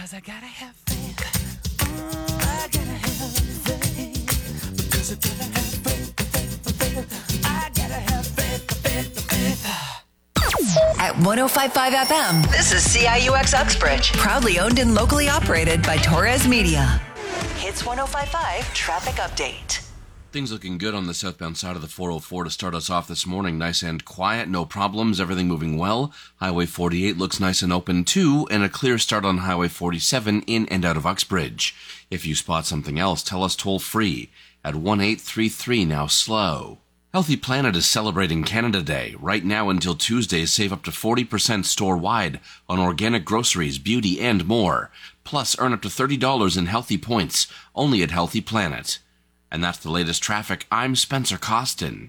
'Cause I gotta have faith. I gotta have faith. Because I gotta have faith. I gotta have faith. At 105.5 FM, this is CIUX Uxbridge. Proudly owned and locally operated by Torres Media. Hits 105.5 traffic update. Things looking good on the southbound side of the 404 to start us off this morning. Nice and quiet, no problems, everything moving well. Highway 48 looks nice and open too, and a clear start on Highway 47 in and out of Uxbridge. If you spot something else, tell us toll free at 1833 now slow. Healthy Planet is celebrating Canada Day. Right now until Tuesday, save up to 40% store-wide on organic groceries, beauty, and more. Plus, earn up to $30 in healthy points, only at Healthy Planet. And that's the latest traffic. I'm Spencer Costin.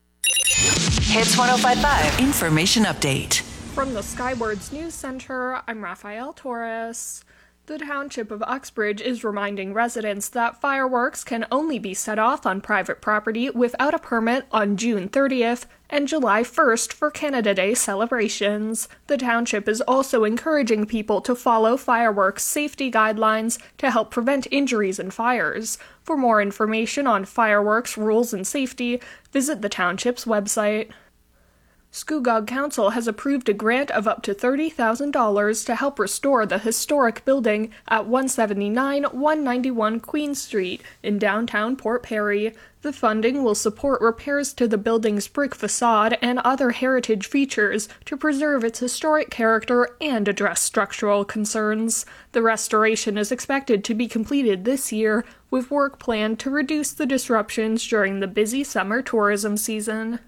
Hits 105.5 Information Update. From the Skywards News Center, I'm Rafael Torres. The Township of Uxbridge is reminding residents that fireworks can only be set off on private property without a permit on June 30th and July 1st for Canada Day celebrations. The township is also encouraging people to follow fireworks safety guidelines to help prevent injuries and fires. For more information on fireworks rules and safety, visit the township's website. Scugog Council has approved a grant of up to $30,000 to help restore the historic building at 179-191 Queen Street in downtown Port Perry. The funding will support repairs to the building's brick facade and other heritage features to preserve its historic character and address structural concerns. The restoration is expected to be completed this year, with work planned to reduce the disruptions during the busy summer tourism season.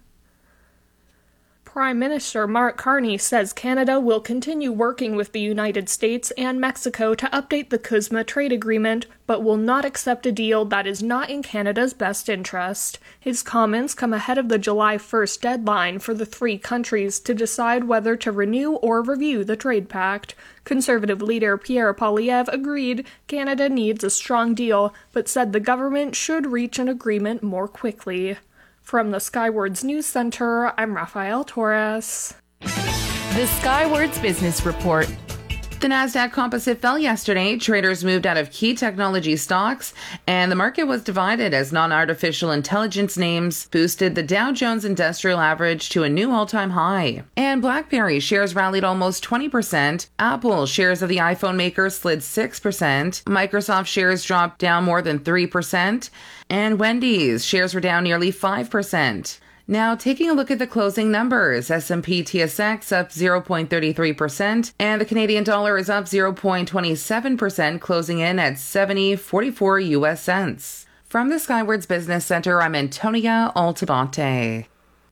Prime Minister Mark Carney says Canada will continue working with the United States and Mexico to update the CUSMA trade agreement, but will not accept a deal that is not in Canada's best interest. His comments come ahead of the July 1st deadline for the three countries to decide whether to renew or review the trade pact. Conservative leader Pierre Poilievre agreed Canada needs a strong deal, but said the government should reach an agreement more quickly. From the Skywards News Center, I'm Rafael Torres. The Skywards Business Report. The Nasdaq Composite fell yesterday. Traders moved out of key technology stocks, and the market was divided as non-artificial intelligence names boosted the Dow Jones Industrial Average to a new all-time high. And BlackBerry shares rallied almost 20%. Apple shares of the iPhone maker slid 6%. Microsoft shares dropped down more than 3%. And Wendy's shares were down nearly 5%. Now, taking a look at the closing numbers, S&P TSX up 0.33%, and the Canadian dollar is up 0.27%, closing in at 70.44 US cents. From the Skywards Business Center, I'm Antonia Altabate.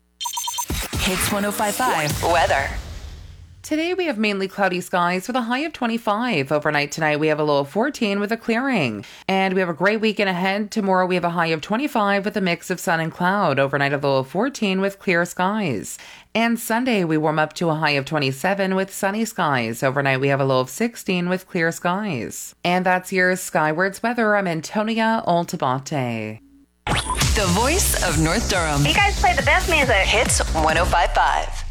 Hits 105.5 Weather. Today we have mainly cloudy skies with a high of 25. Overnight tonight we have a low of 14 with a clearing. And we have a great weekend ahead. Tomorrow we have a high of 25 with a mix of sun and cloud. Overnight a low of 14 with clear skies. And Sunday we warm up to a high of 27 with sunny skies. Overnight we have a low of 16 with clear skies. And that's your Skywards weather. I'm Antonia Altabate. The voice of North Durham. You guys play the best music. Hits 105.5.